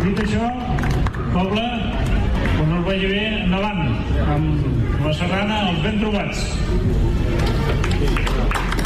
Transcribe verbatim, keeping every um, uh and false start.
Dit això, poble, quan us vagi bé, endavant, amb la Serrana, els ben trobats.